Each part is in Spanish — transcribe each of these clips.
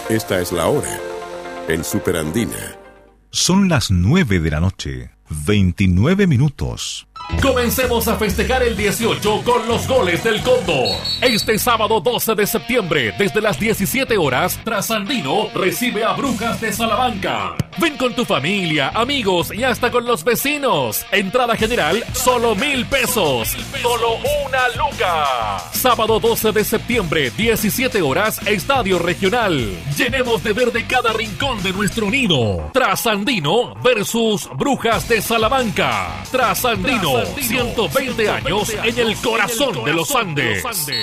Esta es la hora en Superandina. Son las 9 de la noche, 29 minutos. Comencemos a festejar el 18 con los goles del Cóndor. Este sábado 12 de septiembre, desde las 17 horas, Trasandino recibe a Brujas de Salamanca. Ven con tu familia, amigos y hasta con los vecinos. Entrada general, solo 1,000 pesos. Solo una luca. Sábado 12 de septiembre, 17 horas, Estadio Regional. Llenemos de verde cada rincón de nuestro nido. Trasandino versus Brujas de Salamanca. Trasandino. 120 años en el corazón de los Andes.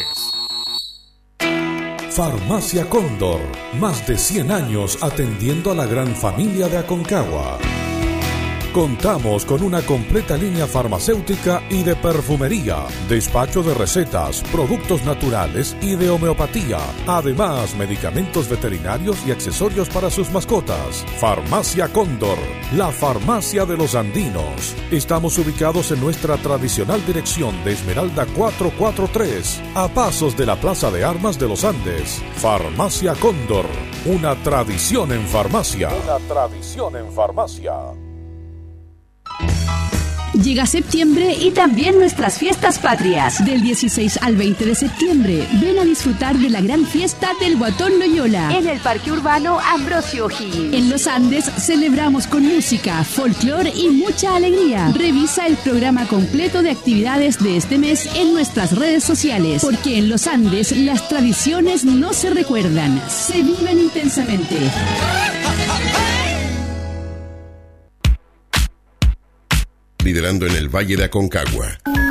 Farmacia Cóndor, más de 100 años atendiendo a la gran familia de Aconcagua. Contamos con una completa línea farmacéutica y de perfumería, despacho de recetas, productos naturales y de homeopatía. Además, medicamentos veterinarios y accesorios para sus mascotas. Farmacia Cóndor, la farmacia de los andinos. Estamos ubicados en nuestra tradicional dirección de Esmeralda 443, a pasos de la Plaza de Armas de los Andes. Farmacia Cóndor, una tradición en farmacia. Una tradición en farmacia. Llega septiembre y también nuestras fiestas patrias. Del 16 al 20 de septiembre, ven a disfrutar de la gran fiesta del Guatón Loyola en el Parque Urbano Ambrosio O'Higgins. En los Andes celebramos con música, folclore y mucha alegría. Revisa el programa completo de actividades de este mes en nuestras redes sociales, porque en los Andes las tradiciones no se recuerdan, se viven intensamente. Liderando en el Valle de Aconcagua.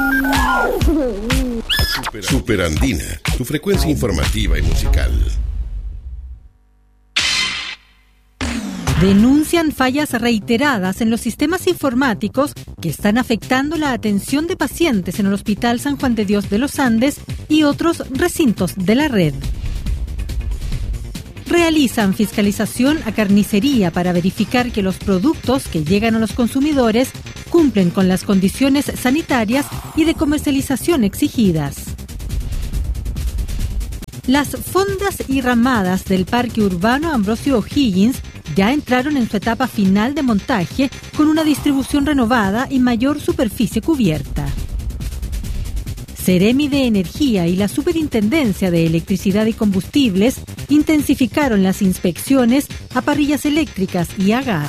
Superandina, tu frecuencia informativa y musical. Denuncian fallas reiteradas en los sistemas informáticos que están afectando la atención de pacientes en el Hospital San Juan de Dios de los Andes y otros recintos de la red. Realizan fiscalización a carnicería para verificar que los productos que llegan a los consumidores cumplen con las condiciones sanitarias y de comercialización exigidas. Las fondas y ramadas del Parque Urbano Ambrosio O'Higgins ya entraron en su etapa final de montaje con una distribución renovada y mayor superficie cubierta. Seremi de Energía y la Superintendencia de Electricidad y Combustibles intensificaron las inspecciones a parrillas eléctricas y a gas.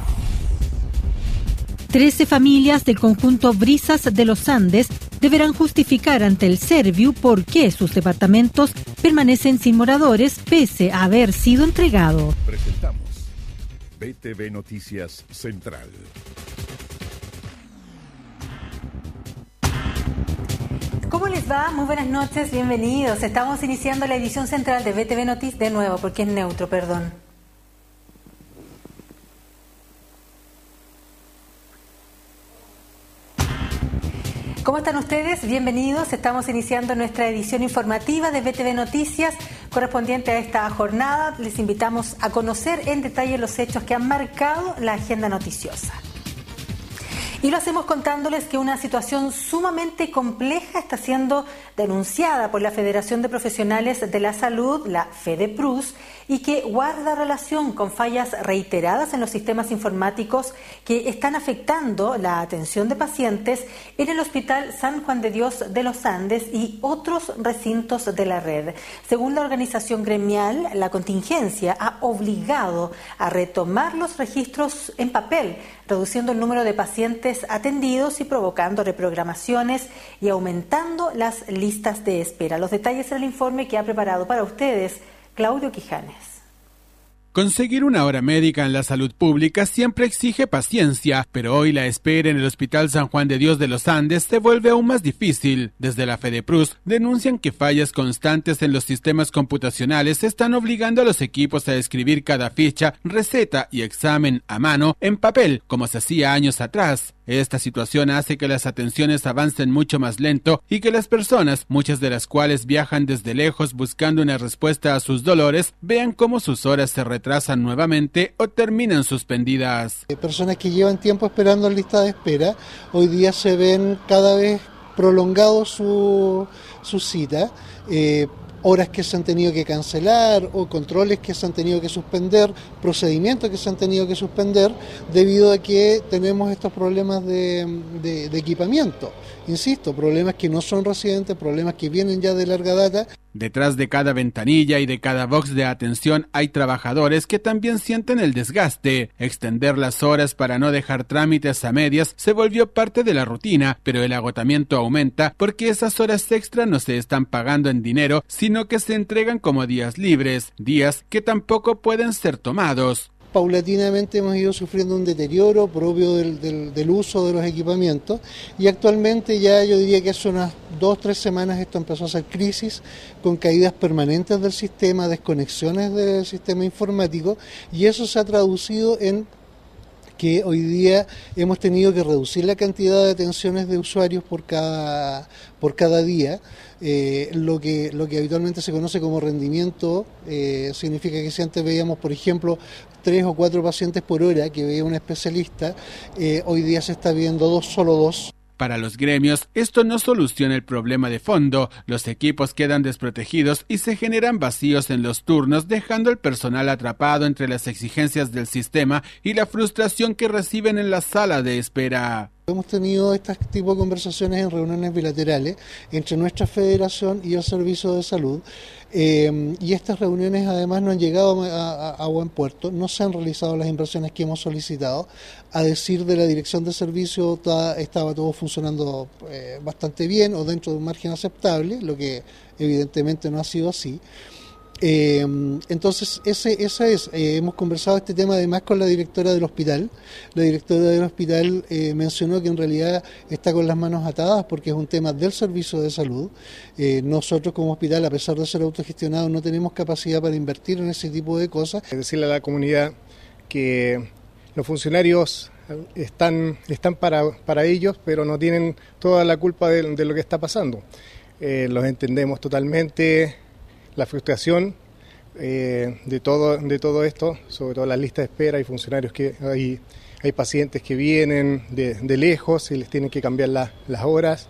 13 familias del conjunto Brisas de los Andes deberán justificar ante el Serviu por qué sus departamentos permanecen sin moradores pese a haber sido entregado. Presentamos BTV Noticias Central. ¿Cómo les va? Muy buenas noches, bienvenidos. Estamos iniciando la edición central de BTV Noticias de nuevo, porque es neutro, perdón. ¿Cómo están ustedes? Bienvenidos. Estamos iniciando nuestra edición informativa de BTV Noticias correspondiente a esta jornada. Les invitamos a conocer en detalle los hechos que han marcado la agenda noticiosa. Y lo hacemos contándoles que una situación sumamente compleja está siendo denunciada por la Federación de Profesionales de la Salud, la FEDEPRUS, y que guarda relación con fallas reiteradas en los sistemas informáticos que están afectando la atención de pacientes en el Hospital San Juan de Dios de los Andes y otros recintos de la red. Según la organización gremial, la contingencia ha obligado a retomar los registros en papel, reduciendo el número de pacientes atendidos y provocando reprogramaciones y aumentando las listas de espera. Los detalles en el informe que ha preparado para ustedes Claudio Quijanes. Conseguir una hora médica en la salud pública siempre exige paciencia, pero hoy la espera en el Hospital San Juan de Dios de los Andes se vuelve aún más difícil. Desde la FEDEPRUS denuncian que fallas constantes en los sistemas computacionales están obligando a los equipos a escribir cada ficha, receta y examen a mano en papel, como se hacía años atrás. Esta situación hace que las atenciones avancen mucho más lento y que las personas, muchas de las cuales viajan desde lejos buscando una respuesta a sus dolores, vean cómo sus horas se retrasan nuevamente o terminan suspendidas. Personas que llevan tiempo esperando en lista de espera, hoy día se ven cada vez prolongado su cita. horas que se han tenido que cancelar o controles que se han tenido que suspender, procedimientos que se han tenido que suspender debido a que tenemos estos problemas de equipamiento. Insisto, problemas que no son residentes, problemas que vienen ya de larga data. Detrás de cada ventanilla y de cada box de atención hay trabajadores que también sienten el desgaste. Extender las horas para no dejar trámites a medias se volvió parte de la rutina, pero el agotamiento aumenta porque esas horas extra no se están pagando en dinero, sino que se entregan como días libres, días que tampoco pueden ser tomados. Paulatinamente hemos ido sufriendo un deterioro propio del uso de los equipamientos y actualmente ya yo diría que hace unas 2-3 semanas esto empezó a ser crisis con caídas permanentes del sistema, desconexiones del sistema informático y eso se ha traducido en que hoy día hemos tenido que reducir la cantidad de atenciones de usuarios por cada día. Lo que habitualmente se conoce como rendimiento significa que si antes veíamos, por ejemplo, 3 o 4 pacientes por hora que veía un especialista, hoy día se está viendo solo 2. Para los gremios, esto no soluciona el problema de fondo. Los equipos quedan desprotegidos y se generan vacíos en los turnos, dejando al personal atrapado entre las exigencias del sistema y la frustración que reciben en la sala de espera. Hemos tenido este tipo de conversaciones en reuniones bilaterales entre nuestra federación y el Servicio de Salud y estas reuniones además no han llegado a buen puerto, no se han realizado las inversiones que hemos solicitado. A decir de la dirección de servicio estaba todo funcionando bastante bien o dentro de un margen aceptable, lo que evidentemente no ha sido así. Entonces hemos conversado este tema además con la directora del hospital. La directora del hospital mencionó que en realidad está con las manos atadas porque es un tema del servicio de salud. Nosotros como hospital, a pesar de ser autogestionados, no tenemos capacidad para invertir en ese tipo de cosas. Decirle a la comunidad que los funcionarios están para ellos, pero no tienen toda la culpa de lo que está pasando. Los entendemos totalmente. La frustración de todo esto, sobre todo las listas de espera, hay funcionarios hay pacientes que vienen de lejos y les tienen que cambiar las horas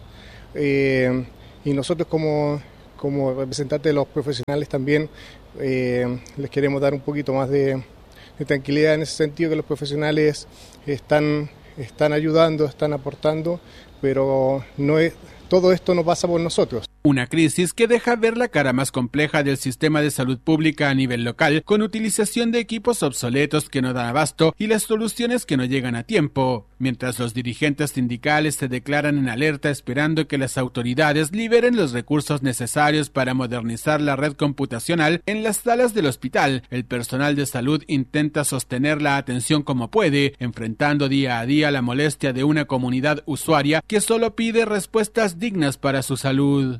y nosotros como representantes de los profesionales también les queremos dar un poquito más de tranquilidad en ese sentido, que los profesionales están ayudando, están aportando, pero todo esto no pasa por nosotros. Una crisis que deja ver la cara más compleja del sistema de salud pública a nivel local, con utilización de equipos obsoletos que no dan abasto y las soluciones que no llegan a tiempo. Mientras los dirigentes sindicales se declaran en alerta esperando que las autoridades liberen los recursos necesarios para modernizar la red computacional, en las salas del hospital, el personal de salud intenta sostener la atención como puede, enfrentando día a día la molestia de una comunidad usuaria que solo pide respuestas dignas para su salud.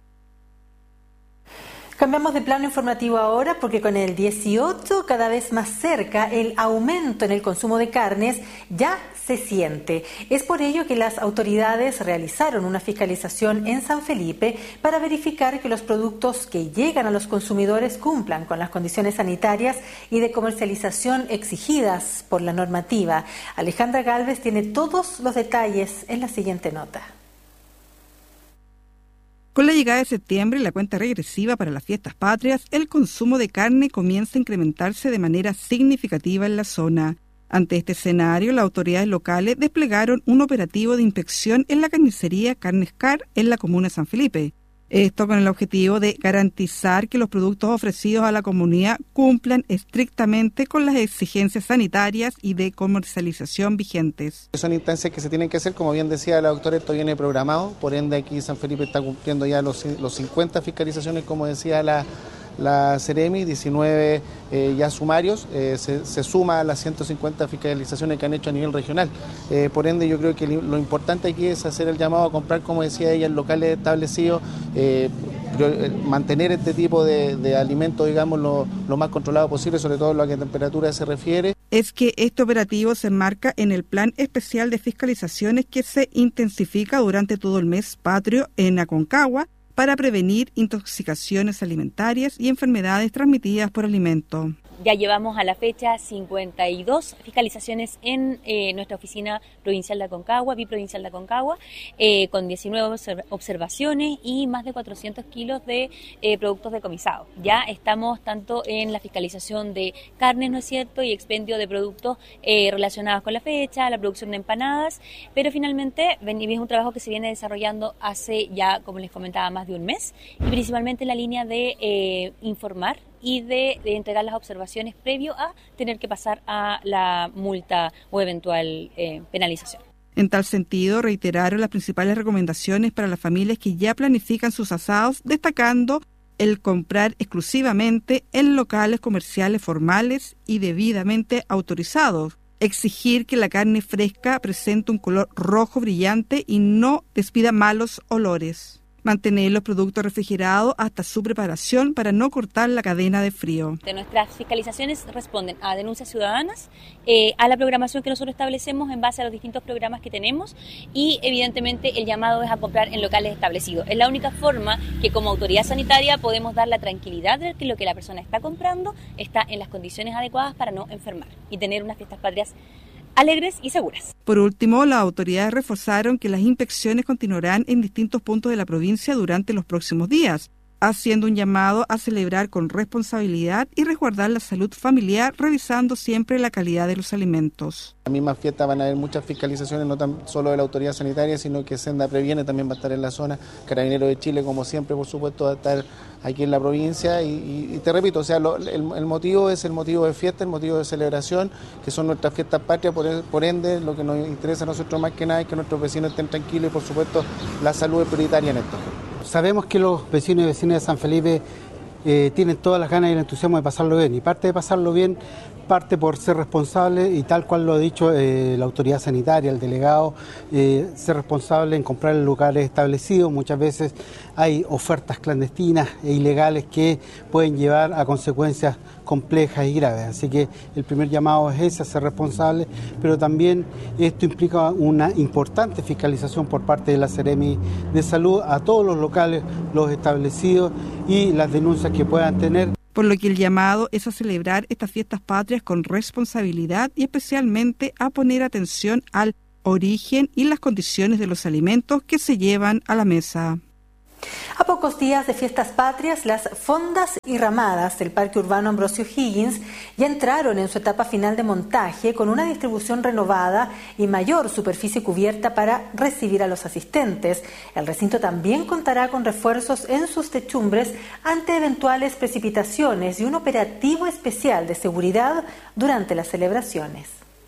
Cambiamos de plano informativo ahora porque con el 18 cada vez más cerca el aumento en el consumo de carnes ya se siente. Es por ello que las autoridades realizaron una fiscalización en San Felipe para verificar que los productos que llegan a los consumidores cumplan con las condiciones sanitarias y de comercialización exigidas por la normativa. Alejandra Gálvez tiene todos los detalles en la siguiente nota. Con la llegada de septiembre y la cuenta regresiva para las fiestas patrias, el consumo de carne comienza a incrementarse de manera significativa en la zona. Ante este escenario, las autoridades locales desplegaron un operativo de inspección en la carnicería Carnescar en la comuna de San Felipe. Esto con el objetivo de garantizar que los productos ofrecidos a la comunidad cumplan estrictamente con las exigencias sanitarias y de comercialización vigentes. Son instancias que se tienen que hacer, como bien decía la doctora, esto viene programado, por ende aquí San Felipe está cumpliendo ya los 50 fiscalizaciones, como decía la Ceremi, 19 ya sumarios, se suma a las 150 fiscalizaciones que han hecho a nivel regional. Por ende, yo creo que lo importante aquí es hacer el llamado a comprar, como decía ella, en locales establecidos, mantener este tipo de alimentos, digamos, lo más controlado posible, sobre todo lo que a temperatura se refiere. Es que este operativo se enmarca en el Plan Especial de Fiscalizaciones que se intensifica durante todo el mes patrio en Aconcagua, para prevenir intoxicaciones alimentarias y enfermedades transmitidas por alimentos. Ya llevamos a la fecha 52 fiscalizaciones en nuestra oficina provincial de Aconcagua, biprovincial de Aconcagua, con 19 observaciones y más de 400 kilos de productos decomisados. Ya estamos tanto en la fiscalización de carnes, ¿no es cierto?, y expendio de productos relacionados con la fecha, la producción de empanadas, pero finalmente es un trabajo que se viene desarrollando hace ya, como les comentaba, más de un mes, y principalmente en la línea de informar y de entregar las observaciones previo a tener que pasar a la multa o eventual penalización. En tal sentido, reiteraron las principales recomendaciones para las familias que ya planifican sus asados, destacando el comprar exclusivamente en locales comerciales formales y debidamente autorizados, exigir que la carne fresca presente un color rojo brillante y no despida malos olores, mantener los productos refrigerados hasta su preparación para no cortar la cadena de frío. Nuestras fiscalizaciones responden a denuncias ciudadanas, a la programación que nosotros establecemos en base a los distintos programas que tenemos y evidentemente el llamado es a comprar en locales establecidos. Es la única forma que como autoridad sanitaria podemos dar la tranquilidad de que lo que la persona está comprando está en las condiciones adecuadas para no enfermar y tener unas fiestas patrias alegres y seguras. Por último, las autoridades reforzaron que las inspecciones continuarán en distintos puntos de la provincia durante los próximos días, haciendo un llamado a celebrar con responsabilidad y resguardar la salud familiar, revisando siempre la calidad de los alimentos. En la misma fiesta van a haber muchas fiscalizaciones, no tan solo de la autoridad sanitaria, sino que Senda Previene también va a estar en la zona, Carabineros de Chile, como siempre, por supuesto, va a estar aquí en la provincia y te repito, o sea, el motivo es el motivo de fiesta, el motivo de celebración, que son nuestras fiestas patrias, por ende, lo que nos interesa a nosotros más que nada es que nuestros vecinos estén tranquilos y, por supuesto, la salud es prioritaria en esto. Sabemos que los vecinos y vecinas de San Felipe tienen todas las ganas y el entusiasmo de pasarlo bien, y parte de pasarlo bien parte por ser responsable y tal cual lo ha dicho la autoridad sanitaria, el delegado, ser responsable en comprar en lugares establecidos. Muchas veces hay ofertas clandestinas e ilegales que pueden llevar a consecuencias complejas y graves. Así que el primer llamado es ese, a ser responsable, pero también esto implica una importante fiscalización por parte de la Seremi de Salud a todos los locales, los establecidos y las denuncias que puedan tener. Por lo que el llamado es a celebrar estas fiestas patrias con responsabilidad y especialmente a poner atención al origen y las condiciones de los alimentos que se llevan a la mesa. A pocos días de fiestas patrias, las fondas y ramadas del Parque Urbano Ambrosio Higgins ya entraron en su etapa final de montaje con una distribución renovada y mayor superficie cubierta para recibir a los asistentes. El recinto también contará con refuerzos en sus techumbres ante eventuales precipitaciones y un operativo especial de seguridad durante las celebraciones.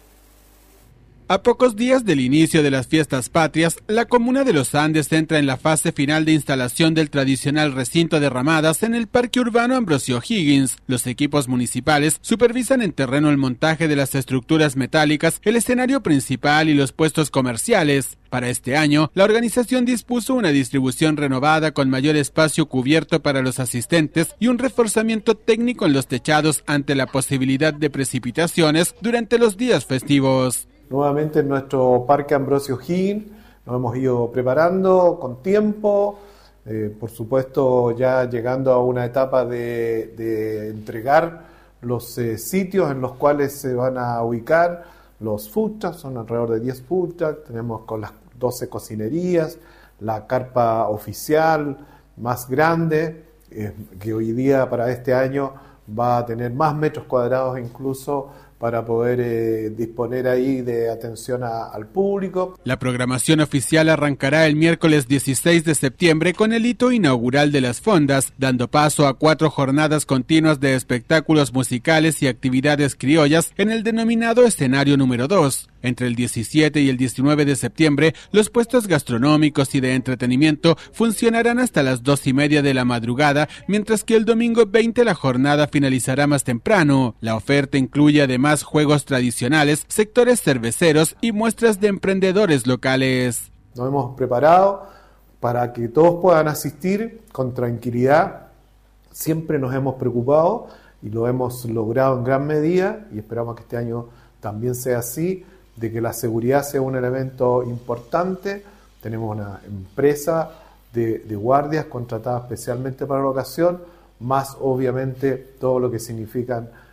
A pocos días del inicio de las fiestas patrias, la comuna de Los Andes entra en la fase final de instalación del tradicional recinto de ramadas en el Parque Urbano Ambrosio Higgins. Los equipos municipales supervisan en terreno el montaje de las estructuras metálicas, el escenario principal y los puestos comerciales. Para este año, la organización dispuso una distribución renovada con mayor espacio cubierto para los asistentes y un reforzamiento técnico en los techados ante la posibilidad de precipitaciones durante los días festivos. Nuevamente en nuestro Parque Ambrosio Higgins nos hemos ido preparando con tiempo, por supuesto ya llegando a una etapa de entregar los sitios en los cuales se van a ubicar los food trucks, son alrededor de 10 food trucks, tenemos con las 12 cocinerías, la carpa oficial más grande, que hoy día para este año va a tener más metros cuadrados incluso, para poder disponer ahí de atención al público. La programación oficial arrancará el miércoles 16 de septiembre con el hito inaugural de las fondas, dando paso a 4 jornadas continuas de espectáculos musicales y actividades criollas en el denominado escenario número 2. Entre el 17 y el 19 de septiembre, los puestos gastronómicos y de entretenimiento funcionarán hasta las 2:30 de la madrugada, mientras que el domingo 20 la jornada finalizará más temprano. La oferta incluye además juegos tradicionales, sectores cerveceros y muestras de emprendedores locales. Nos hemos preparado para que todos puedan asistir con tranquilidad. Siempre nos hemos preocupado y lo hemos logrado en gran medida y esperamos que este año también sea así, de que la seguridad sea un elemento importante. Tenemos una empresa de guardias contratada especialmente para la ocasión, más obviamente todo lo que significan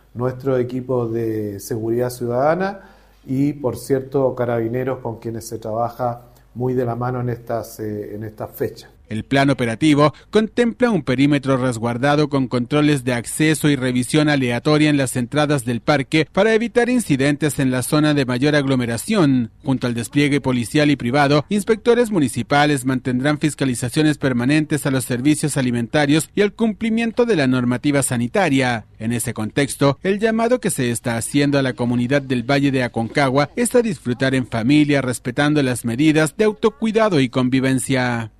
nuestro equipo de seguridad ciudadana y, por cierto, Carabineros, con quienes se trabaja muy de la mano en estas fechas. El plan operativo contempla un perímetro resguardado con controles de acceso y revisión aleatoria en las entradas del parque para evitar incidentes en la zona de mayor aglomeración. Junto al despliegue policial y privado, inspectores municipales mantendrán fiscalizaciones permanentes a los servicios alimentarios y al cumplimiento de la normativa sanitaria. En ese contexto, el llamado que se está haciendo a la comunidad del Valle de Aconcagua es a disfrutar en familia, respetando las medidas de autocuidado y convivencia.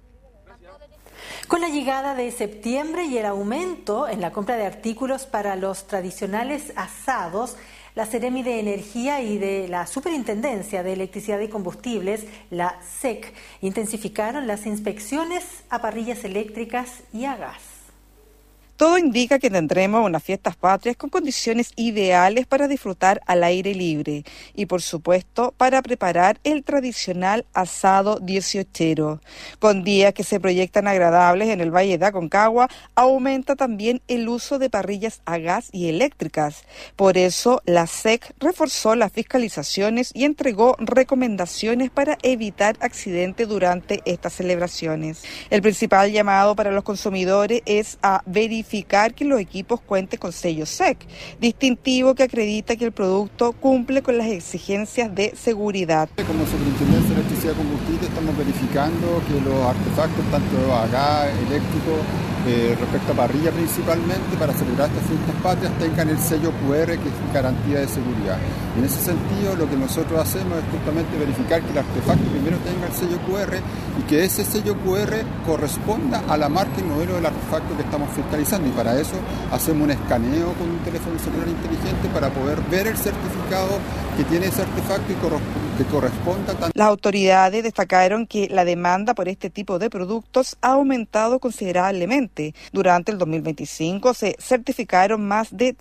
Con la llegada de septiembre y el aumento en la compra de artículos para los tradicionales asados, la Seremi de Energía y de la Superintendencia de Electricidad y Combustibles, la SEC, intensificaron las inspecciones a parrillas eléctricas y a gas. Todo indica que tendremos unas fiestas patrias con condiciones ideales para disfrutar al aire libre y, por supuesto, para preparar el tradicional asado 18ero. Con días que se proyectan agradables en el Valle de Aconcagua, aumenta también el uso de parrillas a gas y eléctricas. Por eso, la SEC reforzó las fiscalizaciones y entregó recomendaciones para evitar accidentes durante estas celebraciones. El principal llamado para los consumidores es a verificar que los equipos cuenten con sello SEC, distintivo que acredita que el producto cumple con las exigencias de seguridad. Como Superintendencia de Electricidad y Combustible estamos verificando que los artefactos, tanto a gas, eléctrico, respecto a parrilla principalmente, para celebrar estas fiestas patrias, tengan el sello QR, que es garantía de seguridad. Y en ese sentido, lo que nosotros hacemos es justamente verificar que el artefacto primero tenga el sello QR y que ese sello QR corresponda a la marca y modelo del artefacto que estamos fiscalizando. Y para eso hacemos un escaneo con un teléfono celular inteligente para poder ver el certificado que tiene ese artefacto y que corresponda. Las autoridades destacaron que la demanda por este tipo de productos ha aumentado considerablemente. Durante el 2025 se certificaron más de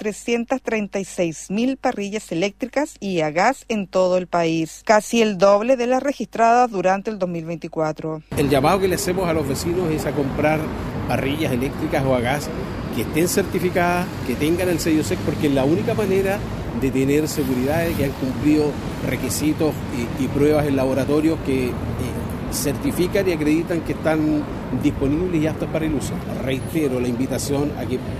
336.000 parrillas eléctricas y a gas en todo el país, casi el doble de las registradas durante el 2024. El llamado que le hacemos a los vecinos es a comprar parrillas eléctricas o a gas que estén certificadas, que tengan el sello SEC, porque es la única manera de tener seguridad de que han cumplido requisitos y pruebas en laboratorios que certifican y acreditan que están disponibles y aptos para el uso. Reitero la invitación a que